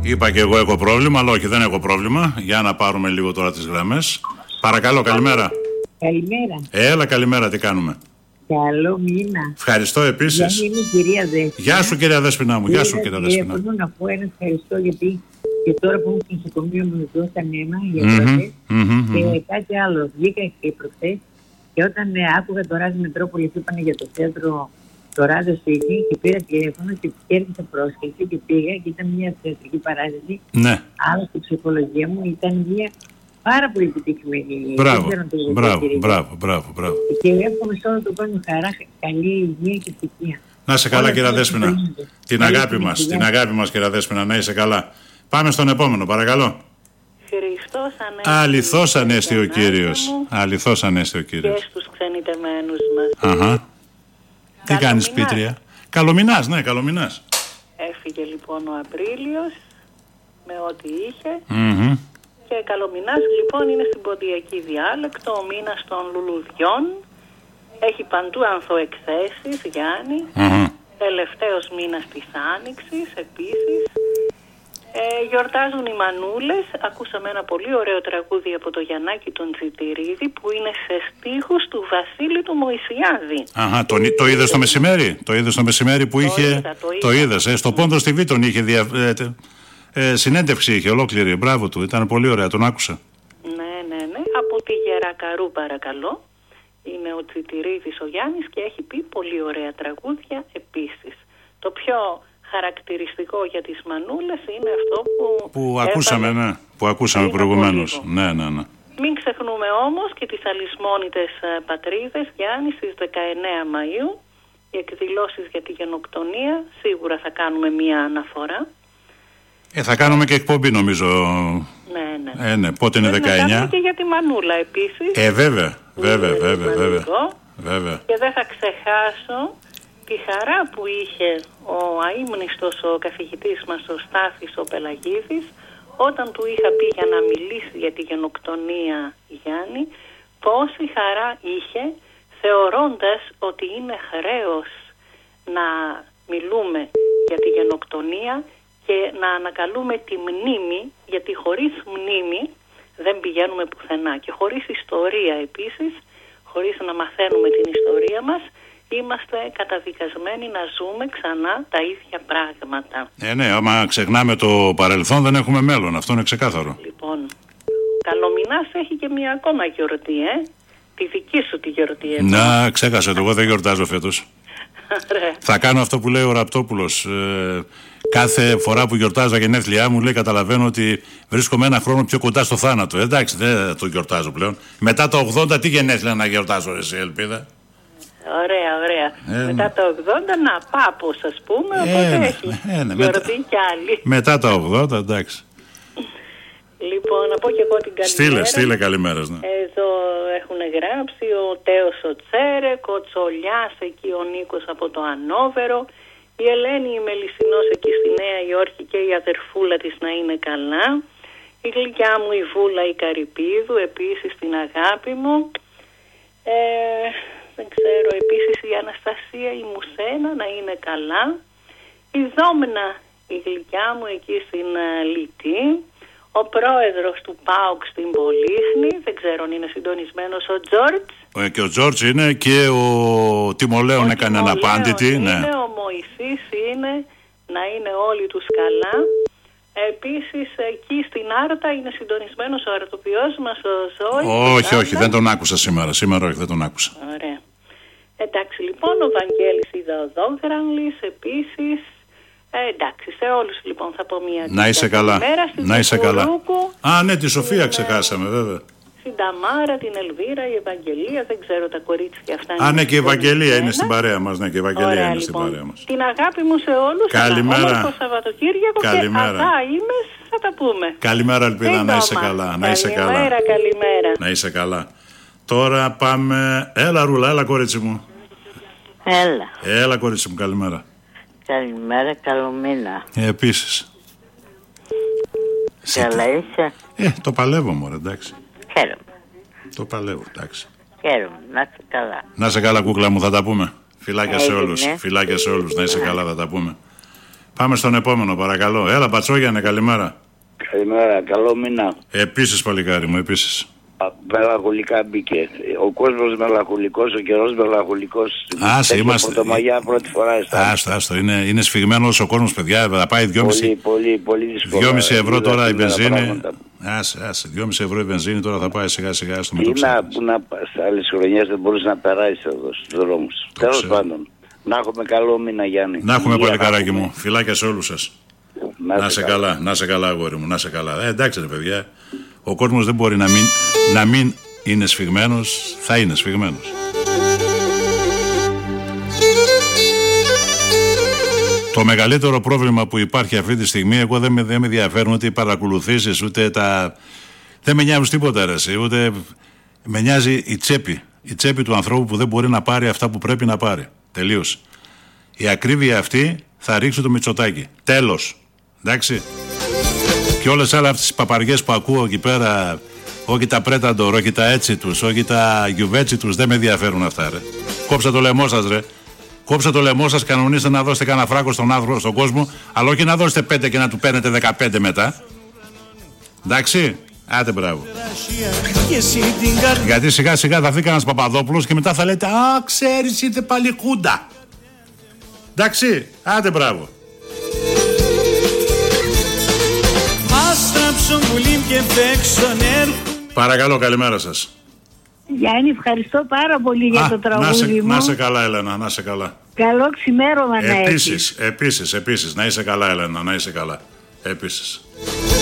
Είπα και εγώ έχω πρόβλημα, αλλά όχι, δεν έχω πρόβλημα. Για να πάρουμε λίγο τώρα τις γραμμές. Παρακαλώ, καλημέρα. Καλημέρα. Έλα, καλημέρα, τι κάνουμε? Καλό μήνα. Ευχαριστώ επίσης. Γεια μου, κυρία Δέσποινα. Γεια σου, κυρία Δέσποινα μου. Γεια σου, κυρία Δέσποινα. Θέλω να πω ένα ευχαριστώ, γιατί και τώρα που είμαι στο νοσοκομείο μου δώσαν αίμα για και κάτι άλλο. Βγήκα και προχθές και όταν άκουγα το Ράδιο Μετρόπολης, είπανε για το θέατρο το Ράδιο City και πήρα τηλέφωνο και κέρδισα πρόσκληση και πήγα και ήταν μια θεατρική παράσταση. Ναι. Άλλα στην ψυχολογία μου ήταν μια πάρα πολύ επιτυχημένη. Μπράβο. Και εύχομαι σε όλο τον κόσμο χαρά, καλή υγεία και ευτυχία. Να είσαι καλά, κυρία Δέσποινα. Την αγάπη μας, κυρία Δέσποινα, να είσαι καλά. Πάμε στον επόμενο, παρακαλώ. Χριστός Ανέστη. Αληθώς Ανέστη ο Κύριος. Αληθώς Ανέστη ο Κύριος. Και στους ξενιτεμένους μας. Αχα. Τι κάνεις, Πίτρια? Καλομηνάς, ναι, καλομηνάς. Έφυγε λοιπόν ο Απρίλιος με ό,τι είχε. Και καλομηνάς λοιπόν είναι στην ποντιακή διάλεκτο, ο μήνας των λουλουδιών. Έχει παντού ανθοεκθέσεις, Γιάννη. Τελευταίος μήνας της Άνοιξης επίσης. Γιορτάζουν οι μανούλες. Ακούσαμε ένα πολύ ωραίο τραγούδι από το Γιαννάκη τον Τσιτηρίδη, που είναι σε στίχους του Βασίλη του Μωυσιάδη. Αχα, το είδες το μεσημέρι? Το είδες το μεσημέρι που είχε? Το είδες, στο Πόντος TV τον είχε συνέντευξη είχε ολόκληρη. Μπράβο του, ήταν πολύ ωραία, τον άκουσα. Ναι. Από τη Γερακαρού παρακαλώ. Είναι ο Τσιτηρίδης ο Γιάννης και έχει πει πολύ ωραία τραγούδια επίσης. Το πιο χαρακτηριστικό για τις μανούλες είναι αυτό που ακούσαμε προηγουμένως. Ναι. Μην ξεχνούμε όμως και τις αλυσμόνητες πατρίδες, Γιάννη, στις 19 Μαΐου. Οι εκδηλώσεις για τη γενοκτονία, σίγουρα θα κάνουμε μία αναφορά. Θα κάνουμε και εκπομπή νομίζω. Ναι. Πότε είναι 19? Θα κάνουμε και για τη μανούλα επίσης. Βέβαια. Και δεν θα ξεχάσω τη χαρά που είχε ο αείμνηστος ο καθηγητής μας ο Στάθης ο Πελαγίδης, όταν του είχα πει για να μιλήσει για τη γενοκτονία, Γιάννη, πόση χαρά είχε, θεωρώντας ότι είναι χρέος να μιλούμε για τη γενοκτονία και να ανακαλούμε τη μνήμη, γιατί χωρίς μνήμη δεν πηγαίνουμε πουθενά, και χωρίς ιστορία επίσης, χωρίς να μαθαίνουμε την ιστορία μας, είμαστε καταδικασμένοι να ζούμε ξανά τα ίδια πράγματα. Ναι, άμα ξεχνάμε το παρελθόν δεν έχουμε μέλλον, αυτό είναι ξεκάθαρο. Λοιπόν, καλομηνάς έχει και μια ακόμα γιορτή, τη δική σου τη γιορτή. Να, ξέχασα το, εγώ δεν γιορτάζω φέτος. Θα κάνω αυτό που λέει ο Ραπτόπουλος. Κάθε φορά που γιορτάζω τα γενέθλιά μου, λέει, καταλαβαίνω ότι βρίσκομαι ένα χρόνο πιο κοντά στο θάνατο. Εντάξει, δεν το γιορτάζω πλέον. Μετά το 80 τι γενέθλια να γιορτάζω, εσύ, Ελπίδα? Ωραία. Μετά τα 80 να πάπος, ας πούμε, οπότε έχει γιορτή κι άλλη. Μετά τα 80, εντάξει. Λοιπόν, να πω και εγώ την καλημέρα. Στείλε καλημέρας, ναι. Εδώ έχουν γράψει ο Τέος ο Τσέρεκ, ο Τσολιάς εκεί ο Νίκος από το Ανόβερο, η Ελένη η Μελισσινός εκεί στη Νέα Υόρκη και η αδερφούλα της να είναι καλά, η γλυκιά μου η Βούλα η Καρυπίδου επίσης την αγάπη μου, δεν ξέρω, επίσης η Αναστασία η Μουσένα να είναι καλά, η Δόμνα η γλυκιά μου εκεί στην Λιτή, ο πρόεδρος του ΠΑΟΚ στην Πολύχνη, δεν ξέρω αν είναι συντονισμένος ο Τζόρτζ. Και ο Τζόρτζ είναι και ο Τιμολέων έκανε αναπάντητη. Είναι, ο Μωυσής είναι, να είναι όλοι τους καλά. Επίσης εκεί στην Άρτα είναι συντονισμένος ο αρτοποιός μας ο Ζώης. Όχι, δεν τον άκουσα σήμερα. Σήμερα όχι, δεν τον άκουσα. Ωραία. Εντάξει λοιπόν, ο Βαγγέλης Ιδεοδόγρανλης επίσης. Εντάξει, σε όλους λοιπόν θα πω μια να είσαι καλά. Να είσαι καλά. Ναι, τη Σοφία ξεχάσαμε βέβαια. Την Ταμάρα, την Ελβίρα, η Ευαγγελία, δεν ξέρω τα κορίτσια αυτά. Ναι, και η Ευαγγελία είναι στην παρέα μας. Ναι, και η Ευαγγελία είναι λοιπόν στην παρέα μας. Την αγάπη μου σε όλους. Καλημέρα. Όμορφο Σαββατοκύριακο. Καλημέρα. Και αγά είμαι, θα τα πούμε. Καλημέρα, Ελπίδα, να είσαι καλά. Να είσαι καλά. Καλημέρα. Να είσαι καλά. Τώρα πάμε. Έλα, Ρούλα, έλα, κορίτσι μου. Έλα, κορίτσι μου, καλημέρα. Καλημέρα, καλό μήνα. Επίσης. Καλά είσαι? Το παλεύω, μωρέ, εντάξει. Χαίρομαι. Το παλεύω, εντάξει. Χαίρομαι, να είσαι καλά. Να είσαι καλά, κούκλα μου, θα τα πούμε. Φιλάκια σε όλους. Φιλάκια σε όλους, να είσαι καλά, θα τα πούμε. Πάμε στον επόμενο, παρακαλώ. Έλα, Πατσόγιανε, καλημέρα. Καλημέρα, καλό μήνα. Επίσης, παλικάρι μου, επίσης. Μελαγχολικά μπήκε. Ο κόσμος μελαγχολικός, ο καιρός μελαγχολικός. Άσε, είμαστε. Πρωτομαγιά πρώτη φορά αισθάνεσαι. Άστο, είναι σφιγμένος ο κόσμος, παιδιά. Θα πάει 2,5 δύσκολα. 2,5 ευρώ τώρα η βενζίνη. Άσε, 2,5 ευρώ η βενζίνη τώρα θα πάει σιγά σιγά στο μεταξύ. Που να στα άλλες χρονιές δεν μπορείς να περάσεις εδώ στους δρόμους. Τέλος πάντων. Να έχουμε καλό μήνα, Γιάννη. Να έχουμε, παλικάράκι μου. Φιλάκια σε όλους σας. Να σε καλά, αγόρι μου, να σε καλά. Εντάξει, ρε παιδιά. Ο κόσμος δεν μπορεί να μην είναι σφιγμένος, θα είναι σφιγμένος. Το μεγαλύτερο πρόβλημα που υπάρχει αυτή τη στιγμή, εγώ δεν με ενδιαφέρουν ούτε οι παρακολουθήσεις, ούτε τα... Δεν με νοιάζει τίποτα, ρε, ούτε με νοιάζει η τσέπη του ανθρώπου που δεν μπορεί να πάρει αυτά που πρέπει να πάρει. Τελείωσε. Η ακρίβεια αυτή θα ρίξει το Μητσοτάκη. Τέλος. Εντάξει. Και όλες άλλες αυτές τις παπαριές που ακούω εκεί πέρα, όχι τα πρέταντορ, όχι τα έτσι τους, όχι τα γιουβέτσι τους, δεν με ενδιαφέρουν αυτά, ρε. Κόψε το λαιμό σας, ρε. Κόψε το λαιμό σας, κανονίστε να δώσετε κανένα φράγκο στον άνθρωπο, στον κόσμο, αλλά όχι να δώσετε 5 και να του παίρνετε 15 μετά. Εντάξει. Άντε, μπράβο. Γιατί σιγά σιγά θα δει κανένας Παπαδόπουλος και μετά θα λέτε «Α, ξέρεις, ήρθε πάλι Χούντα». Εντάξει. Άντε, μπράβο. Παρακαλώ, καλημέρα σας. Γιάννη, ευχαριστώ πάρα πολύ για το τραγούδι μου. Να σε καλά, Έλενα, να σε καλά. Καλό ξημέρωμα να έχεις. Επίσης, να είσαι καλά, Έλενα, να είσαι καλά. Επίσης.